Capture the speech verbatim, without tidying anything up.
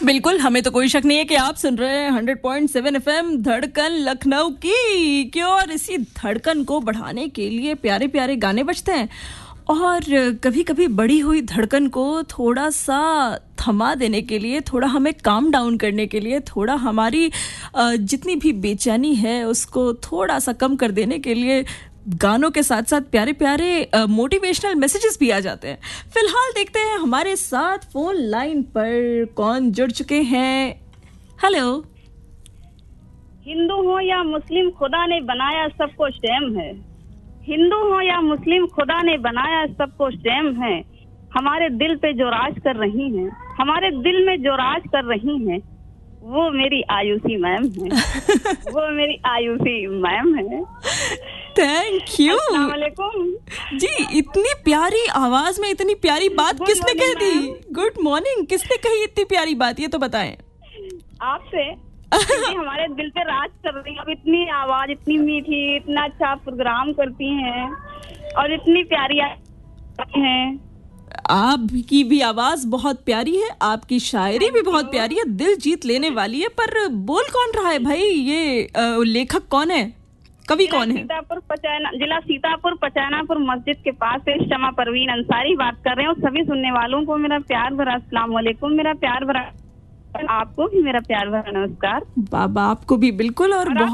बिल्कुल, हमें तो कोई शक नहीं है कि आप सुन रहे हैं हंड्रेड पॉइंट सेवन एफएम धड़कन लखनऊ की। क्यों, और इसी धड़कन को बढ़ाने के लिए प्यारे प्यारे गाने बजते हैं और कभी कभी बढ़ी हुई धड़कन को थोड़ा सा थमा देने के लिए, थोड़ा हमें काम डाउन करने के लिए, थोड़ा हमारी जितनी भी बेचैनी है उसको थोड़ा सा कम कर देने के लिए गानों के साथ साथ प्यारे प्यारे मोटिवेशनल मैसेजेस भी आ जाते हैं। फिलहाल देखते हैं हमारे साथ फोन लाइन पर कौन जुड़ चुके हैं। हेलो। हिंदू हो या मुस्लिम, खुदा ने बनाया सबको सेम है। हिंदू हो या मुस्लिम, खुदा ने बनाया सबको सेम है। हमारे दिल पे जो राज कर रही हैं, हमारे दिल में जो राज कर रही हैं, वो मेरी आयुषी मैम है। वो मेरी आयुषी मैम है। Thank you. अस्सलाम वालेकुम जी, इतनी प्यारी आवाज में इतनी प्यारी बात किसने कह दी? Good morning. किसने कही इतनी प्यारी बात, ये तो बताएं। आपसे। हमारे दिल पे राज कर रही हैं। अब इतनी आवाज, इतनी मीठी, इतना अच्छा प्रोग्राम करती हैं और इतनी प्यारी हैं। आपकी भी आवाज बहुत प्यारी है, आपकी शायरी भी बहुत प्यारी है, दिल जीत लेने वाली है। पर बोल कौन रहा है भाई? ये आ, लेखक कौन है, कवि कौन है? सीतापुर पचाना, जिला सीतापुर पचानापुर मस्जिद के पास से शमा परवीन अंसारी बात कर रहे हैं। और सभी सुनने वालों को मेरा प्यार भरा अस्सलाम वालेकुम, मेरा प्यार भरा, आपको भी मेरा प्यार भरा नमस्कार। बाबा आपको भी बिल्कुल। और, और